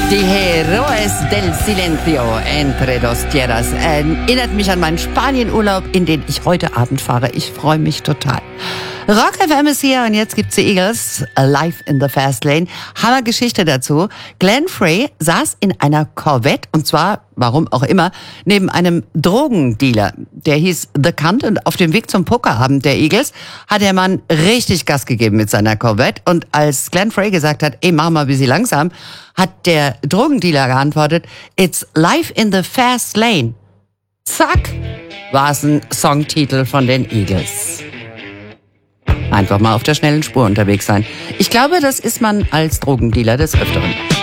Die Heroes del Silencio entre dos tierras erinnert mich an meinen Spanienurlaub, in den ich heute Abend fahre. Ich freue mich total. Rock FM ist hier und jetzt gibt's die Eagles, Live in the Fast Lane. Hammergeschichte dazu. Glenn Frey saß in einer Corvette und zwar, warum auch immer, neben einem Drogendealer. Der hieß The Cunt und auf dem Weg zum Pokerabend der Eagles hat der Mann richtig Gas gegeben mit seiner Corvette und als Glenn Frey gesagt hat, ey, mach mal ein bisschen langsam, hat der Drogendealer geantwortet, it's Live in the Fast Lane. Zack, war es ein Songtitel von den Eagles. Einfach mal auf der schnellen Spur unterwegs sein. Ich glaube, das ist man als Drogendealer des Öfteren.